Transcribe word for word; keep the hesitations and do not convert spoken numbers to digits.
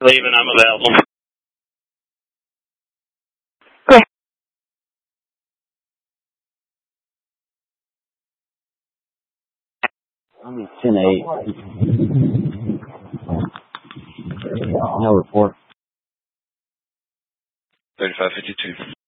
Leaving, I'm available. Okay. I'm ten eight. No report. thirty-five fifty-two.